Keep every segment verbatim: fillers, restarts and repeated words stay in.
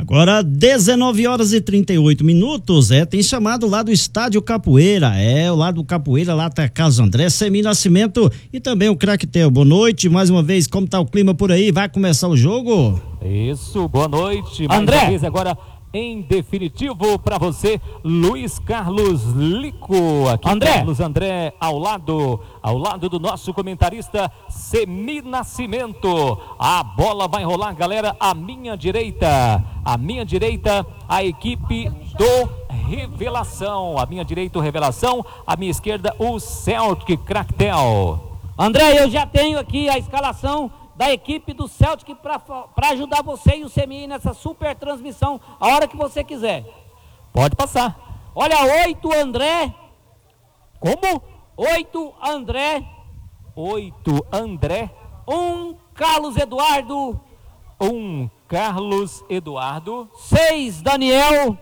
Agora, dezenove horas e trinta e oito minutos, é, tem chamado lá do Estádio Capoeira, é, o lado do Capoeira, lá tá Carlos André, Semi Nascimento e também o Craquetel. Boa noite, mais uma vez, como tá o clima por aí? Vai começar o jogo? Isso, boa noite, mais André. uma vez agora em definitivo para você, Luiz Carlos Lico, aqui André. Carlos André ao lado, ao lado do nosso comentarista Semi Nascimento. A bola vai rolar, galera, à minha direita, à minha direita, a equipe do Revelação, à minha direita o Revelação, à minha esquerda o Celtic Craquetel. André, eu já tenho aqui a escalação da equipe do Celtic para ajudar você e o Semi nessa super transmissão, a hora que você quiser. Pode passar. Olha, oito André. Como? Oito André. Oito André. Um Carlos Eduardo. Um Carlos Eduardo. Seis Daniel.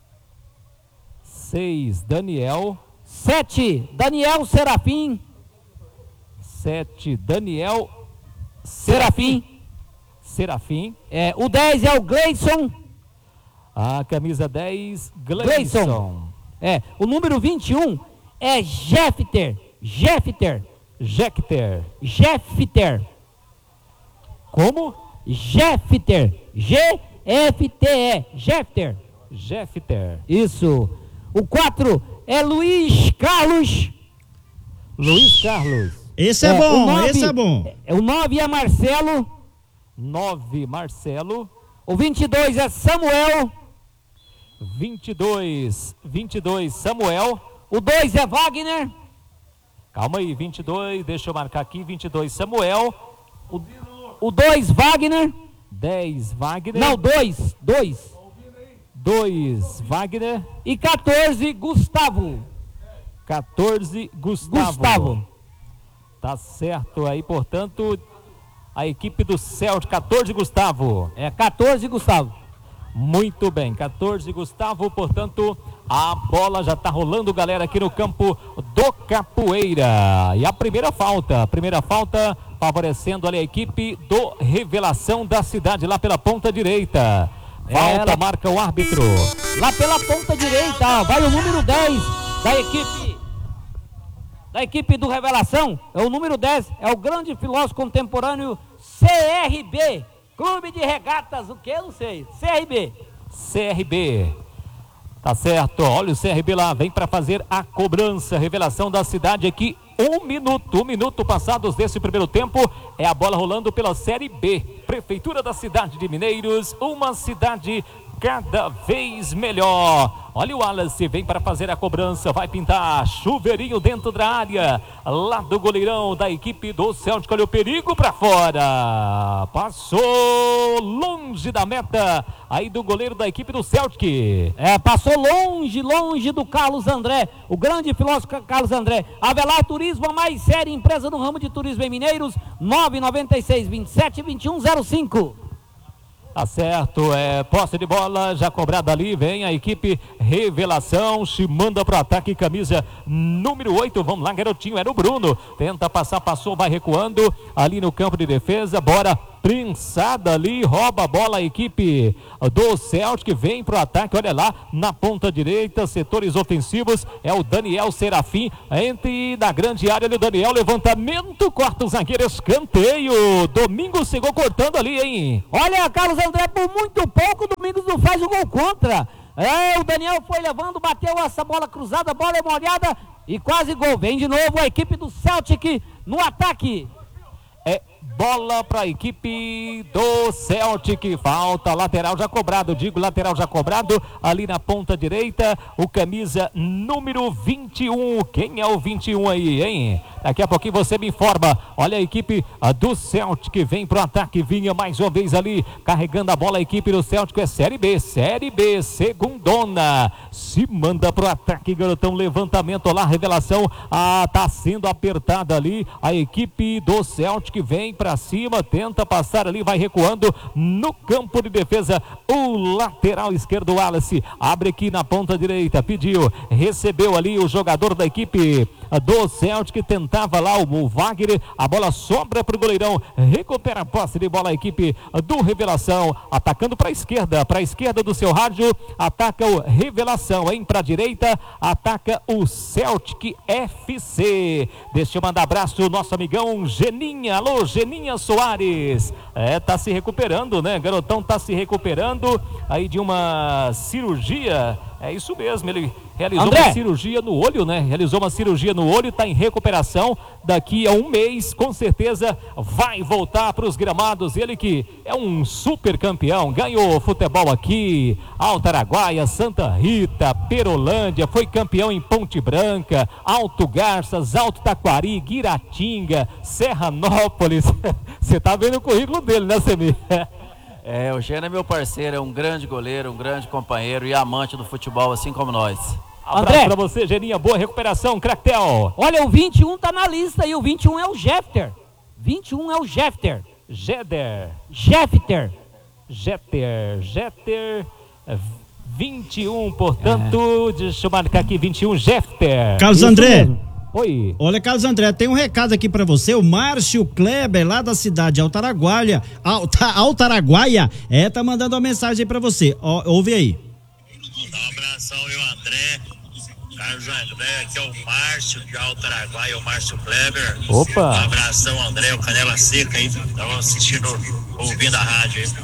Seis Daniel. Sete Daniel Serafim. Sete Daniel Serafim. Serafim. É, o dez é o Gleison. A camisa dez, Gleison. Gleison. É, o número vinte e um é Jeffter. Jeffter. Jeffter. Jeffter. Como? Jeffter. G F T E. Jeffter. Jeffter. Isso. O quatro é Luiz Carlos. Luiz Carlos. Esse é, É, bom, o nove, esse é bom. É, o nove é Marcelo. nove, Marcelo. O vinte e dois é Samuel. vinte e dois, vinte e dois, Samuel. O dois é Wagner. Calma aí, vinte e dois, deixa eu marcar aqui, vinte e dois, Samuel. O, o dois, Wagner. dez, Wagner. Não, dois, dois. dois, Wagner. E quatorze, Gustavo. quatorze, Gustavo. Gustavo. Tá certo aí, portanto, a equipe do Celtic, quatorze, Gustavo. É, quatorze, Gustavo. Muito bem, quatorze, Gustavo, portanto, a bola já tá rolando, galera, aqui no campo do Capoeira. E a primeira falta, a primeira falta favorecendo ali a equipe do Revelação da cidade, lá pela ponta direita. Falta, Ela... marca o árbitro. Lá pela ponta direita, ó, vai o número dez da equipe... Da equipe do Revelação, é o número dez, é o grande filósofo contemporâneo C R B, Clube de Regatas, o que? Eu não sei, C R B. C R B, tá certo, olha o C R B lá, vem para fazer a cobrança, Revelação da cidade aqui, um minuto, um minuto passados desse primeiro tempo, é a bola rolando pela Série B, Prefeitura da cidade de Mineiros, uma cidade cada vez melhor. Olha o Wallace, vem para fazer a cobrança, vai pintar chuveirinho dentro da área, lá do goleirão da equipe do Celtic, olha o perigo para fora, passou longe da meta, aí do goleiro da equipe do Celtic. É, passou longe, longe do Carlos André, o grande filósofo Carlos André. Avelar Turismo, a mais séria empresa no ramo de turismo em Mineiros, nove nove seis, vinte e sete, vinte e um zero cinco. Tá certo, é posse de bola, já cobrada ali, vem a equipe Revelação, se manda pro ataque, camisa número oito, vamos lá, garotinho, era o Bruno, tenta passar, passou, vai recuando, ali no campo de defesa, bora, prensada ali, rouba a bola a equipe do Celtic, vem pro ataque, olha lá, na ponta direita, setores ofensivos, é o Daniel Serafim, entre na grande área ali o Daniel, levantamento, corta o zagueiro, escanteio, Domingos chegou cortando ali, hein? Olha, Carlos André, por muito pouco, o Domingos não faz o gol contra. É, o Daniel foi levando, bateu essa bola cruzada, a bola é molhada e quase gol. Vem de novo a equipe do Celtic no ataque. É bola para a equipe do Celtic, falta lateral já cobrado, digo lateral já cobrado, ali na ponta direita, o camisa número vinte e um, quem é o vinte e um aí, hein? Daqui a pouquinho você me informa, olha a equipe do Celtic, vem pro ataque, vinha mais uma vez ali, carregando a bola, a equipe do Celtic é Série B, Série B, segundona, se manda pro ataque, garotão, levantamento lá, Revelação, ah, tá sendo apertada ali, a equipe do Celtic vem para cima, tenta passar ali, vai recuando no campo de defesa, o lateral esquerdo Wallace, abre aqui na ponta direita, pediu, recebeu ali o jogador da equipe do Celtic, tentava lá o Wagner, a bola sobra para o goleirão, recupera a posse de bola a equipe do Revelação, atacando para a esquerda, para a esquerda do seu rádio, ataca o Revelação, hein, para a direita, ataca o Celtic F C. Deixa eu mandar abraço ao nosso amigão Geninha, alô Geninha Soares, é, tá se recuperando, né, garotão tá se recuperando aí de uma cirurgia, é isso mesmo, ele realizou André. uma cirurgia no olho, né? Realizou uma cirurgia no olho, está em recuperação. Daqui a um mês, com certeza, vai voltar para os gramados. Ele que é um super campeão, ganhou futebol aqui, Alto Araguaia, Santa Rita, Perolândia, foi campeão em Ponte Branca, Alto Garças, Alto Taquari, Guiratinga, Serranópolis. Você tá vendo o currículo dele, né, Semir? É, o Gênio é meu parceiro, é um grande goleiro, um grande companheiro e amante do futebol, assim como nós. Abraço André, pra você, Geninha, boa recuperação, Cractel. Olha, o vinte e um tá na lista e o vinte e um é o Jefter. vinte e um é o Jefter. Jeder. Jefter. Jeter, Jeter, vinte e um, portanto, é. deixa eu marcar aqui, vinte e um, Jefter. Carlos Isso André. Mesmo. Oi. Olha, Carlos André, tem um recado aqui pra você, o Márcio Kleber, lá da cidade de Altaraguaia, Alta, Altaraguaia, é, tá mandando uma mensagem pra você, ó, ouve aí. Dá um abração, eu, André, Carlos André, aqui é o Márcio de Altaraguaia, o Márcio Kleber. Opa. Um abração, André, o Canela Seca aí, tava assistindo, ouvindo a rádio aí.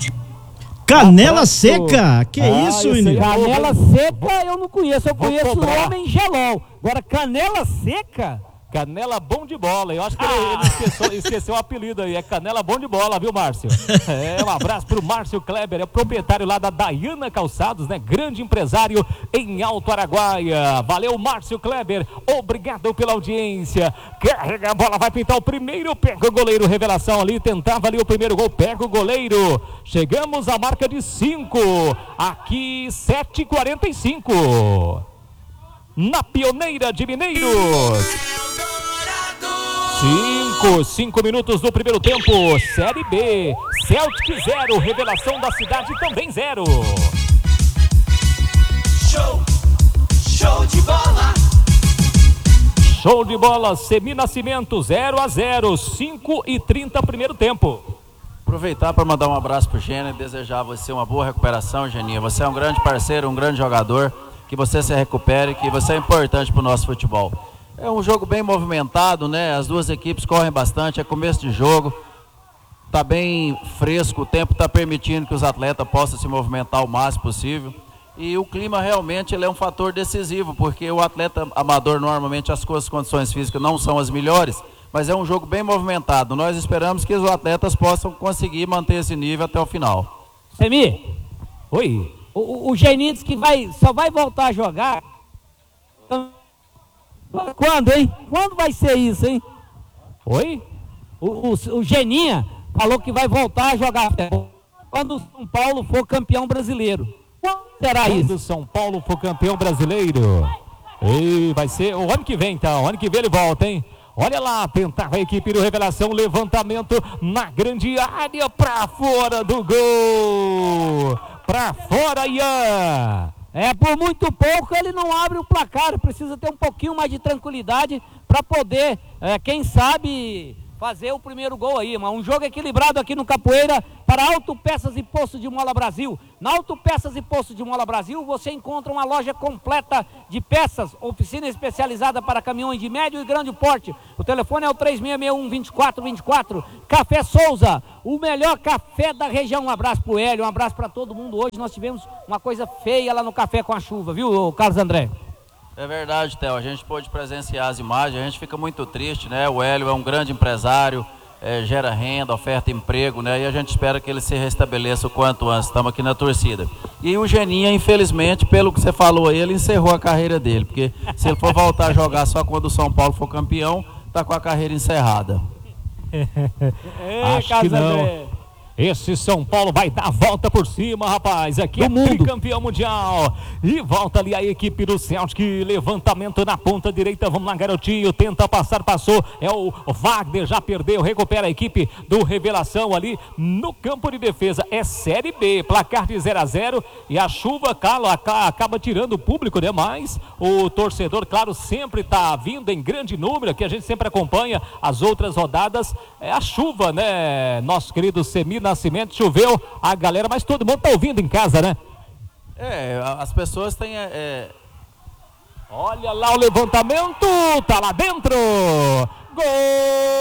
Canela Seca? Que ah, isso, menino? Canela Seca eu não conheço, eu conheço o Homem Gelol. Agora, Canela Seca? Canela Bom de Bola. Eu acho que ah. ele, ele esqueceu, esqueceu o apelido aí. É Canela Bom de Bola, viu, Márcio? É, um abraço pro Márcio Kleber, é proprietário lá da Dayana Calçados, né? Grande empresário em Alto Araguaia. Valeu, Márcio Kleber. Obrigado pela audiência. Carrega a bola, vai pintar o primeiro. Pega o goleiro, Revelação ali. Tentava ali o primeiro gol. Pega o goleiro. Chegamos à marca de cinco. Aqui, sete e quarenta e cinco. Na Pioneira de Mineiros. Cinco, cinco minutos do primeiro tempo. Série B, Celtic zero, Revelação da Cidade também zero. Show, show de bola. Show de bola, Semi Nascimento, zero a zero, cinco e trinta primeiro tempo. Aproveitar para mandar um abraço pro Gênio e desejar a você uma boa recuperação, Geninha. Você é um grande parceiro, um grande jogador. Que você se recupere, que você é importante para o nosso futebol. É um jogo bem movimentado, né? As duas equipes correm bastante, é começo de jogo, tá bem fresco, o tempo está permitindo que os atletas possam se movimentar o máximo possível. E o clima realmente ele é um fator decisivo, porque o atleta amador normalmente as suas condições físicas não são as melhores, mas é um jogo bem movimentado. Nós esperamos que os atletas possam conseguir manter esse nível até o final. Semi, oi. O, o Geninho disse que vai, só vai voltar a jogar. Quando, hein? Quando vai ser isso, hein? Oi? O, o, o Geninha falou que vai voltar a jogar quando o São Paulo for campeão brasileiro. Quando será quando isso? Quando o São Paulo for campeão brasileiro. E vai ser o ano que vem, então. O ano que vem ele volta, hein? Olha lá, tentava a equipe do Revelação, levantamento na grande área, pra fora do gol. Pra fora, Ian. É, por muito pouco ele não abre o placar, precisa ter um pouquinho mais de tranquilidade para poder, é, quem sabe, fazer o primeiro gol aí. Mas um jogo equilibrado aqui no Capoeira para Autopeças e Poços de Mola Brasil. Na Autopeças e Poços de Mola Brasil você encontra uma loja completa de peças, oficina especializada para caminhões de médio e grande porte. O telefone é o três seis seis um, dois quatro dois quatro. Café Souza, o melhor café da região. Um abraço pro Hélio, um abraço para todo mundo. Hoje nós tivemos uma coisa feia lá no café com a chuva, viu, Carlos André? É verdade, Theo, a gente pôde presenciar as imagens, a gente fica muito triste, né? O Hélio é um grande empresário, é, gera renda, oferta emprego, né? E a gente espera que ele se restabeleça o quanto antes, estamos aqui na torcida. E o Geninha, infelizmente, pelo que você falou aí, ele encerrou a carreira dele, porque se ele for voltar a jogar só quando o São Paulo for campeão, tá com a carreira encerrada. Acho que não. Esse São Paulo vai dar a volta por cima, rapaz. Aqui é tricampeão mundial. E volta ali a equipe do Celtic. Levantamento na ponta direita. Vamos lá, garotinho. Tenta passar, passou. É o Wagner, já perdeu. Recupera a equipe do Revelação ali no campo de defesa. É Série B. Placar de zero a zero. E a chuva, claro, acaba tirando o público, né? Mas o torcedor, claro, sempre tá vindo em grande número. Que a gente sempre acompanha as outras rodadas. É a chuva, né? Nosso querido Semir Nascimento, choveu a galera, mas todo mundo tá ouvindo em casa, né? É, as pessoas têm... É... Olha lá o levantamento, tá lá dentro! Gol!